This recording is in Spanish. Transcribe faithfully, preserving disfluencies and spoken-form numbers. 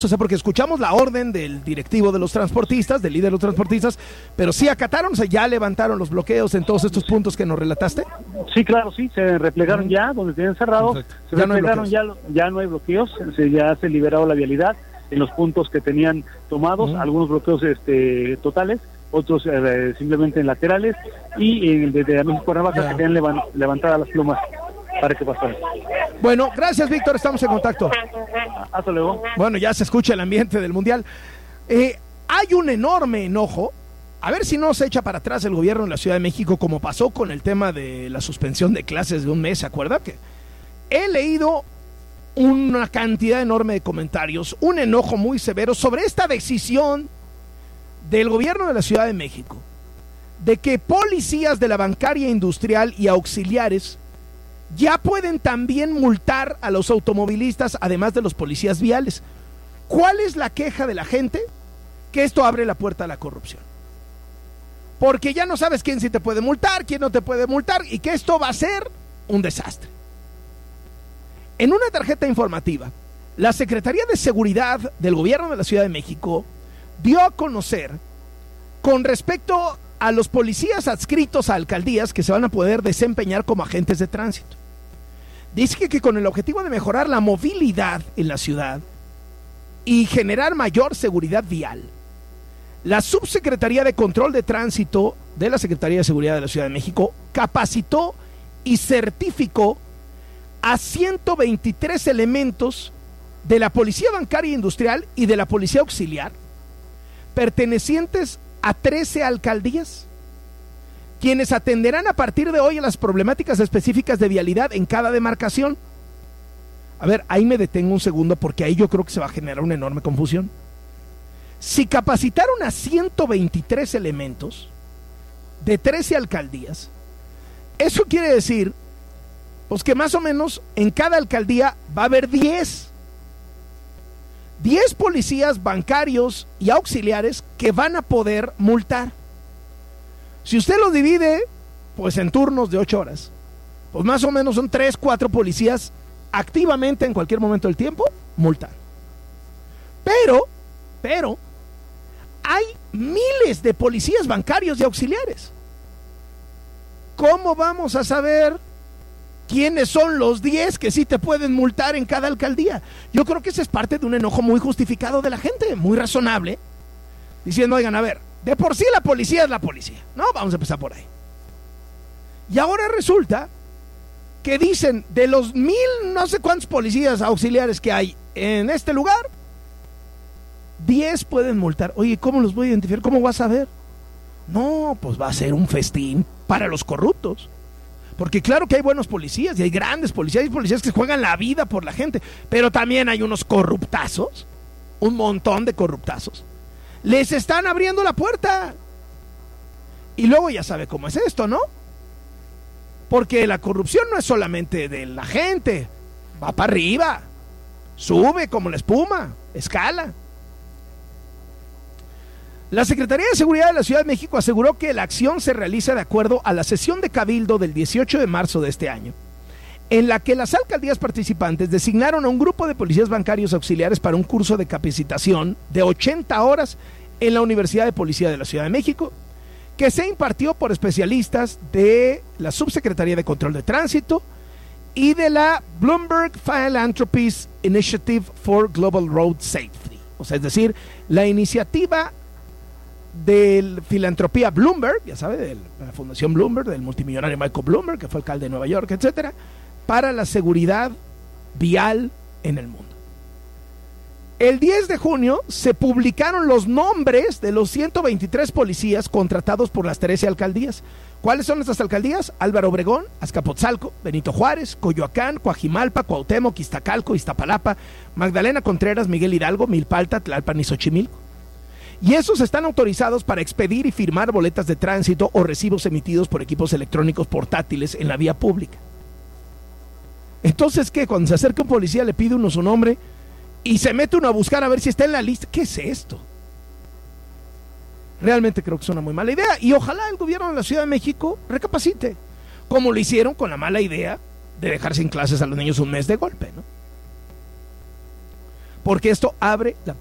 O sea, porque escuchamos la orden del directivo de los transportistas, del líder de los transportistas, pero sí acataron, o sea, ya levantaron los bloqueos en todos estos puntos que nos relataste. Sí, claro, sí, se replegaron uh-huh. ya, donde tenían cerrado, Perfecto. se ya replegaron, no ya, ya no hay bloqueos, se, ya se liberó la vialidad en los puntos que tenían tomados, uh-huh. algunos bloqueos este, totales, otros eh, simplemente en laterales, y en el de, de México-Cuernavaca que tenían levan, levantadas las plumas para que pasaran. Bueno, gracias, Víctor, estamos en contacto. Hasta luego. Bueno, ya se escucha el ambiente del Mundial. Eh, hay un enorme enojo. A ver si no se echa para atrás el gobierno de la Ciudad de México, como pasó con el tema de la suspensión de clases de un mes, ¿se acuerda? Que he leído una cantidad enorme de comentarios, un enojo muy severo sobre esta decisión del gobierno de la Ciudad de México de que policías de la bancaria industrial y auxiliares ya pueden también multar a los automovilistas, además de los policías viales. ¿Cuál es la queja de la gente? Que esto abre la puerta a la corrupción. Porque ya no sabes quién sí te puede multar, quién no te puede multar, y que esto va a ser un desastre. En una tarjeta informativa, la Secretaría de Seguridad del Gobierno de la Ciudad de México dio a conocer con respecto a los policías adscritos a alcaldías que se van a poder desempeñar como agentes de tránsito. Dice que, que con el objetivo de mejorar la movilidad en la ciudad y generar mayor seguridad vial, la Subsecretaría de Control de Tránsito de la Secretaría de Seguridad de la Ciudad de México capacitó y certificó a ciento veintitrés elementos de la Policía Bancaria Industrial y de la Policía Auxiliar, pertenecientes a trece alcaldías, quienes atenderán a partir de hoy a las problemáticas específicas de vialidad en cada demarcación. A ver, ahí me detengo un segundo, porque ahí yo creo que se va a generar una enorme confusión. Si capacitaron a ciento veintitrés elementos de trece alcaldías, eso quiere decir pues que más o menos en cada alcaldía va a haber diez diez policías bancarios y auxiliares que van a poder multar. Si usted los divide pues en turnos de ocho horas, pues más o menos son tres, cuatro policías activamente en cualquier momento del tiempo multan. Pero, pero hay miles de policías bancarios y auxiliares. ¿Cómo vamos a saber quiénes son los diez que sí te pueden multar en cada alcaldía? Yo creo que ese es parte de un enojo muy justificado de la gente, muy razonable, diciendo, oigan, a ver, de por sí la policía es la policía, ¿no? Vamos a empezar por ahí. Y ahora resulta que dicen, de los mil no sé cuántos policías auxiliares que hay en este lugar, diez pueden multar. Oye, ¿cómo los voy a identificar? ¿Cómo vas a ver? No, pues va a ser un festín para los corruptos. Porque claro que hay buenos policías y hay grandes policías, hay policías que juegan la vida por la gente, pero también hay unos corruptazos, un montón de corruptazos. Les están abriendo la puerta. Y luego ya sabe cómo es esto, ¿no? Porque la corrupción no es solamente de la gente, va para arriba, sube como la espuma, escala. La Secretaría de Seguridad de la Ciudad de México aseguró que la acción se realiza de acuerdo a la sesión de cabildo del dieciocho de marzo de este año, en la que las alcaldías participantes designaron a un grupo de policías bancarios auxiliares para un curso de capacitación de ochenta horas en la Universidad de Policía de la Ciudad de México, que se impartió por especialistas de la Subsecretaría de Control de Tránsito y de la Bloomberg Philanthropies Initiative for Global Road Safety. O sea, es decir, la iniciativa de filantropía Bloomberg, ya sabe, de la Fundación Bloomberg, del multimillonario Michael Bloomberg, que fue alcalde de Nueva York, etcétera, para la seguridad vial en el mundo. El diez de junio se publicaron los nombres de los ciento veintitrés policías contratados por las trece alcaldías. ¿Cuáles son estas alcaldías? Álvaro Obregón, Azcapotzalco, Benito Juárez, Coyoacán, Coajimalpa, Cuauhtémoc, Iztacalco, Iztapalapa, Magdalena Contreras, Miguel Hidalgo, Milpalta, Tlalpan y Xochimilco. Y esos están autorizados para expedir y firmar boletas de tránsito o recibos emitidos por equipos electrónicos portátiles en la vía pública. Entonces, ¿qué? Cuando se acerca un policía le pide uno su nombre y se mete uno a buscar a ver si está en la lista. ¿Qué es esto? Realmente creo que es una muy mala idea, y ojalá el gobierno de la Ciudad de México recapacite, como lo hicieron con la mala idea de dejar sin clases a los niños un mes de golpe, ¿no? porque esto abre la